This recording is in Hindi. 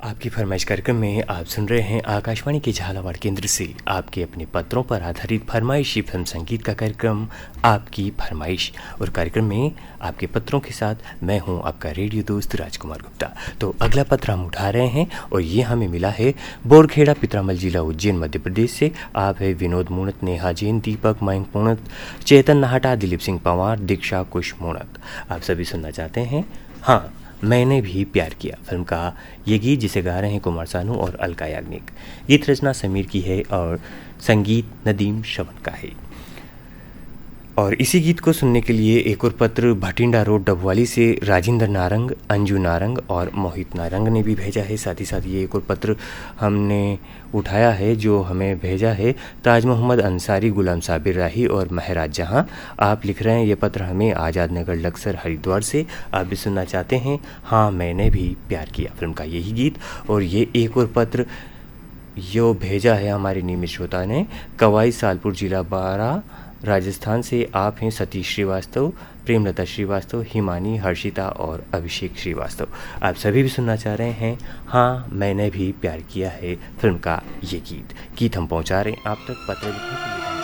आपकी फरमाइश कार्यक्रम में आप सुन रहे हैं आकाशवाणी के झालावाड़ केंद्र से आपके अपने पत्रों पर आधारित फरमाइशी फिल्म संगीत का कार्यक्रम आपकी फरमाइश। और कार्यक्रम में आपके पत्रों के साथ मैं हूं आपका रेडियो दोस्त राजकुमार गुप्ता। तो अगला पत्र हम उठा रहे हैं और ये हमें मिला है बोरखेड़ा पित्रामल जिला उज्जैन मध्य प्रदेश से। आप है विनोद मूणत, नेहा जैन, दीपक मयंक मूणत, चेतन नाहटा, दिलीप सिंह पंवार, दीक्षा कुश मूणत। आप सभी सुनना चाहते हैं हाँ मैंने भी प्यार किया फिल्म का ये गीत, जिसे गा रहे हैं कुमार सानू और अलका याग्निक। गीत रचना समीर की है और संगीत नदीम श्रवण का है। और इसी गीत को सुनने के लिए एक और पत्र भटिंडा रोड डबवाली से राजेंद्र नारंग, अंजू नारंग और मोहित नारंग ने भी भेजा है। साथ ही साथ ये एक और पत्र हमने उठाया है जो हमें भेजा है ताज मोहम्मद अंसारी, गुलाम साबिर राही और महराज जहां। आप लिख रहे हैं ये पत्र हमें आज़ाद नगर लक्सर हरिद्वार से। आप भी सुनना चाहते हैं हाँ मैंने भी प्यार किया फिल्म का यही गीत। और ये एक और पत्र यो भेजा है हमारे नियमित श्रोता ने कवाई सालपुर जिला बारा राजस्थान से। आप हैं सतीश श्रीवास्तव, प्रेमलता श्रीवास्तव, हिमानी, हर्षिता और अभिषेक श्रीवास्तव। आप सभी भी सुनना चाह रहे हैं हाँ मैंने भी प्यार किया है फिल्म का ये गीत हम पहुंचा रहे हैं आप तक पत्र लिखने के लिए।